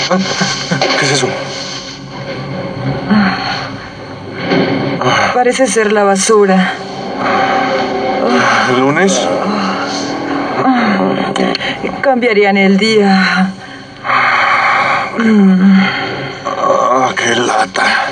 ¿Qué es eso? Parece ser la basura. ¿El lunes? Cambiarían el día. ¡Qué lata!